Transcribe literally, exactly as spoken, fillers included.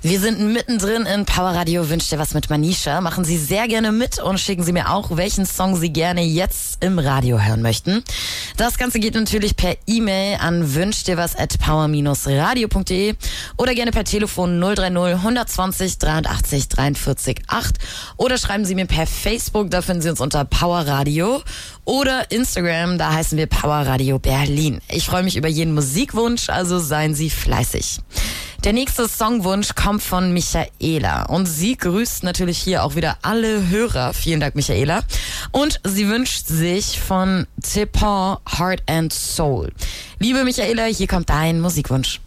Wir sind mittendrin in Power Radio Wünsch dir was mit Manisha. Machen Sie sehr gerne mit und schicken Sie mir auch, welchen Song Sie gerne jetzt im Radio hören möchten. Das Ganze geht natürlich per E-Mail an wünsch dir was at power radio punkt de oder gerne per Telefon null drei null eins zwei null dreiundachtzig dreiundvierzig acht oder schreiben Sie mir per Facebook, da finden Sie uns unter Power Radio, oder Instagram, da heißen wir Power Radio Berlin. Ich freue mich über jeden Musikwunsch, also seien Sie fleißig. Der nächste Songwunsch kommt von Michaela und sie grüßt natürlich hier auch wieder alle Hörer. Vielen Dank, Michaela. Und sie wünscht sich von Tipon Heart and Soul. Liebe Michaela, hier kommt dein Musikwunsch.